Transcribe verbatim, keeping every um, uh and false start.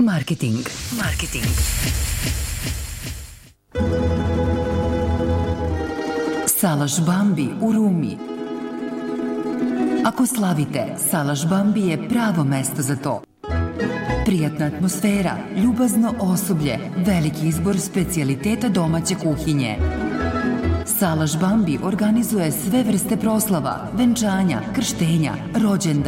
Marketing. Marketing. Salaš Bambi u Rumi. Ako slavite, Salaš Bambi je pravo mesto za to. Prijatna atmosfera, ljubazno osoblje, veliki izbor specijaliteta domaće kuhinje. Salaš Bambi organizuje sve vrste proslava, venčanja, krštenja, rođendana,